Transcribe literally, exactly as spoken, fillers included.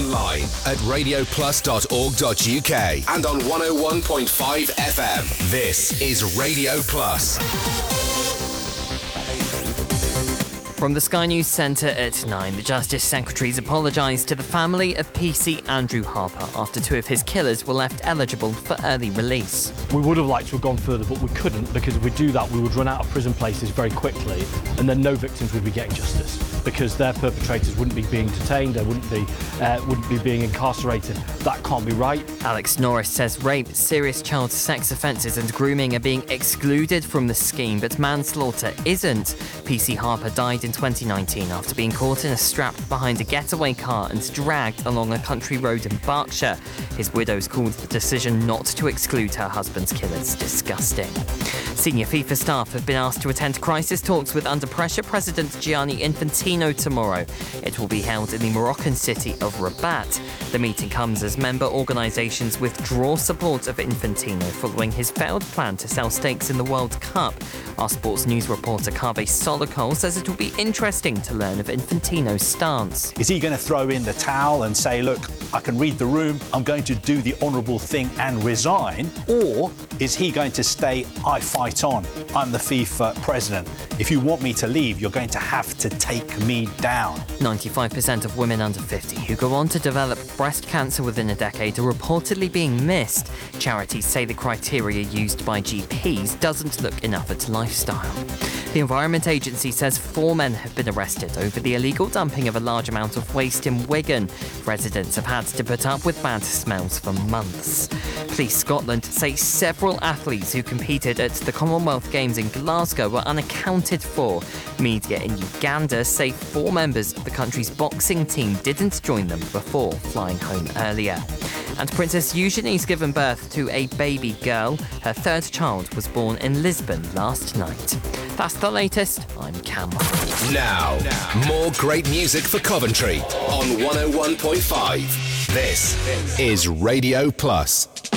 online at radio plus dot org dot u k and on one oh one point five F M. This is Radio Plus. From the Sky News Centre at nine, the Justice Secretary's apologised to the family of P C Andrew Harper after two of his killers were left eligible for early release. We would have liked to have gone further, but we couldn't, because if we do that, we would run out of prison places very quickly, and then no victims would be getting justice, because their perpetrators wouldn't be being detained, they wouldn't be, uh, wouldn't be being incarcerated. That can't be right. Alex Norris says rape, serious child sex offences and grooming are being excluded from the scheme, but manslaughter isn't. P C Harper died in twenty nineteen after being caught in a strap behind a getaway car and dragged along a country road in Berkshire. His widow's called the decision not to exclude her husband's killers disgusting. Senior FIFA staff have been asked to attend crisis talks with under pressure President Gianni Infantino tomorrow. It will be held in the Moroccan city of Rabat. The meeting comes as member organisations withdraw support of Infantino following his failed plan to sell stakes in the World Cup. Our sports news reporter Kaveh Solokol says it will be interesting to learn of Infantino's stance. Is he going to throw in the towel and say, look, I can read the room, I'm going to do the honourable thing and resign? Or is he going to stay, I fight on, I'm the FIFA president. If you want me to leave, you're going to have to take me down. ninety-five percent of women under fifty who go on to develop breast cancer within a decade are reportedly being missed. Charities say the criteria used by G Ps doesn't look enough at lifestyle. The Environment Agency says four men have been arrested over the illegal dumping of a large amount of waste in Wigan. Residents have had to put up with bad smells for months. Police Scotland say several athletes who competed at the Commonwealth Games in Glasgow were unaccounted for. Media in Uganda say four members of the country's boxing team didn't join them before flying home earlier. And Princess Eugenie's given birth to a baby girl. Her third child was born in Lisbon last night. That's the latest. I'm Cameron. Now, more great music for Coventry on one oh one point five. This is Radio Plus.